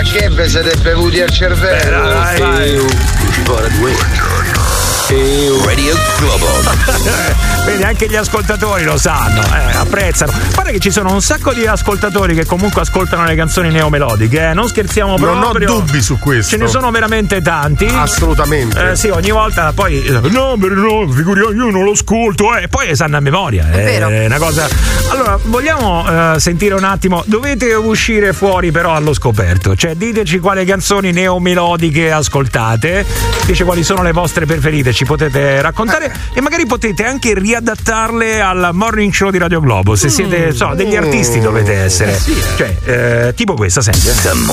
che vi siete bevuti al cervello? Radio Globo. Vedi, anche gli ascoltatori lo sanno, apprezzano. Guarda che ci sono un sacco di ascoltatori che comunque ascoltano le canzoni neomelodiche, non scherziamo proprio. Non ho dubbi su questo. Ce ne sono veramente tanti. Assolutamente. Sì, ogni volta poi no, figuriamo, io non lo ascolto, e poi sanno a memoria. È vero. È una cosa. Allora, vogliamo sentire un attimo, dovete uscire fuori però allo scoperto, cioè diteci quali canzoni neomelodiche ascoltate, dice quali sono le vostre preferite, ci potete raccontare e magari potete anche riadattarle al morning show di Radio Globo, se siete degli artisti dovete essere, cioè tipo questa, senti. The